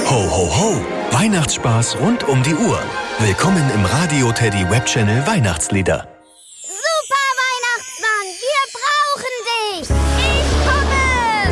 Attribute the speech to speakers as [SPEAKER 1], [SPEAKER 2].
[SPEAKER 1] Ho, ho, ho! Weihnachtsspaß rund um die Uhr. Willkommen im Radio Teddy Web Channel Weihnachtslieder.